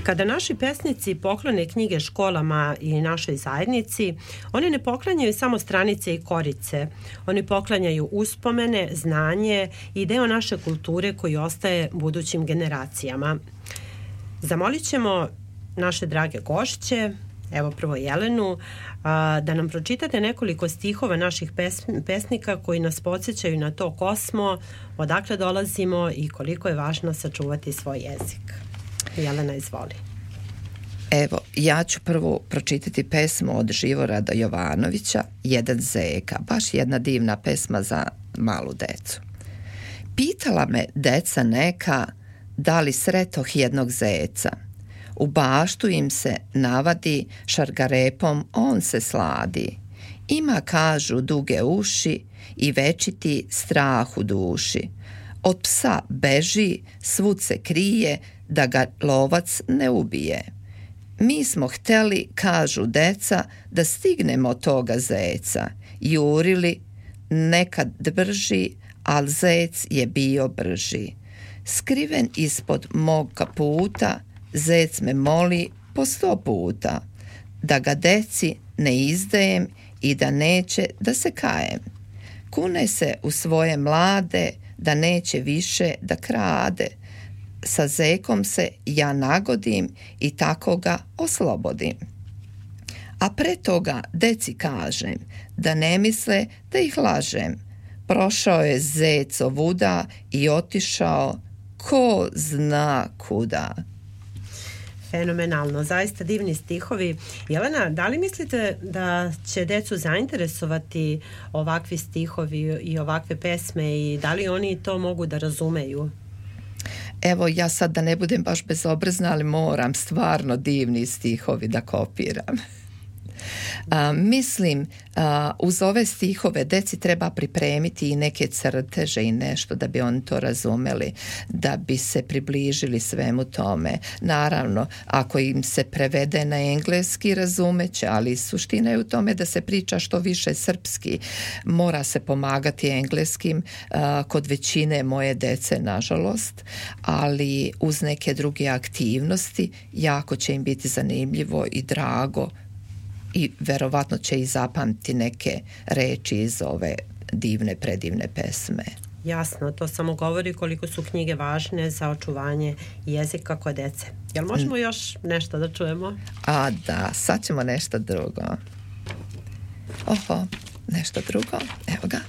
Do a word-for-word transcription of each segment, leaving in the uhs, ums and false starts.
Kada naši pesnici poklone knjige školama i našoj zajednici, oni ne poklanjaju samo stranice i korice. Oni poklanjaju uspomene, znanje i deo naše kulture koji ostaje budućim generacijama. Zamolit ćemo naše drage gošće, evo prvo Jelenu, da nam pročitate nekoliko stihova naših pesnika koji nas podsjećaju na to ko smo, odakle dolazimo i koliko je važno sačuvati svoj jezik. Jelena, izvoli. Evo, ja ću prvo pročitati pesmu od Živorada Jovanovića, Jedan zeka, baš jedna divna pesma za malu decu. Pitala me deca neka, da li sretoh jednog zeca. U baštu im se navadi, šargarepom on se sladi. Ima, kažu, duge uši i večiti strah u duši. Od psa beži, svud se krije, da ga lovac ne ubije. Mi smo hteli, kažu deca, da stignemo toga zeca. Jurili, nekad brži, al zec je bio brži. Skriven ispod mog kaputa, zec me moli po sto puta, da ga deci ne izdajem i da neće da se kajem. Kune se u svoje mlade, da neće više da krade. Sa zekom se ja nagodim i tako ga oslobodim. A pre toga deci kažem, da ne misle da ih lažem. Prošao je zec ovuda i otišao ko zna kuda. Fenomenalno, zaista divni stihovi. Jelena, da li mislite da će decu zainteresovati ovakvi stihovi i ovakve pesme i da li oni to mogu da razumeju? Evo, ja sad da ne budem baš bezobrazna, ali moram stvarno divni stihovi da kopiram. A, mislim, a, uz ove stihove deci treba pripremiti i neke crteže i nešto da bi oni to razumeli, da bi se približili svemu tome. Naravno, ako im se prevede na engleski, razumeće, ali suština je u tome da se priča što više srpski. Mora se pomagati engleskim a, kod većine moje dece, nažalost, ali uz neke druge aktivnosti jako će im biti zanimljivo i drago i verovatno će i zapamti neke reči iz ove divne, predivne pesme. Jasno, to samo govori koliko su knjige važne za očuvanje jezika kod dece. Jel možemo još nešto da čujemo? A da, sad ćemo nešto drugo. Oho, nešto drugo, evo ga.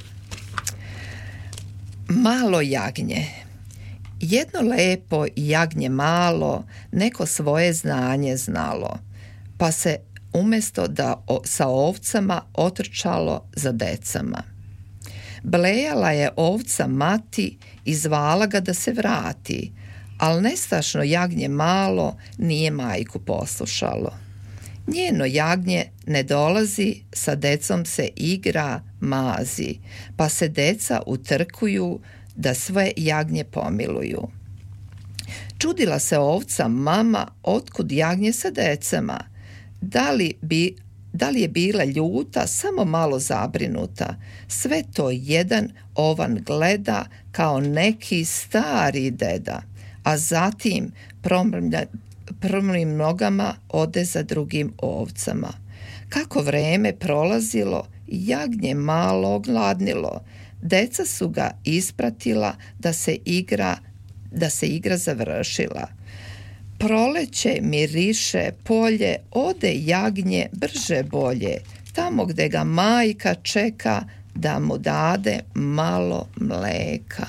Malo jagnje. Jedno lepo jagnje malo neko svoje znanje znalo, pa se umjesto da o, sa ovcama otrčalo za decama. Blejala je ovca mati i zvala ga da se vrati, al nestašno jagnje malo nije majku poslušalo. Njeno jagnje ne dolazi, sa decom se igra, mazi, pa se deca utrkuju da sve jagnje pomiluju. Čudila se ovca mama, otkud jagnje sa decama. Da li, bi, da li je bila ljuta, samo malo zabrinuta. Sve to jedan ovan gleda kao neki stari deda, a zatim promrmlja, promrmlim nogama ode za drugim ovcama. Kako vreme prolazilo, jagnje malo ogladnilo. Deca su ga ispratila da se igra, da se igra završila. Proleće miriše polje, ode jagnje brže bolje, tamo gde ga majka čeka da mu dade malo mleka.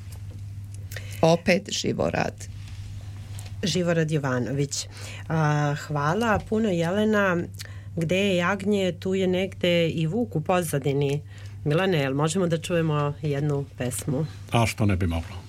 Opet Živorad. Živorad Jovanović. A, hvala puno, Jelena. Gde je jagnje, tu je negde i vuk u pozadini. Milane, jel možemo da čujemo jednu pesmu? A što ne bi moglo?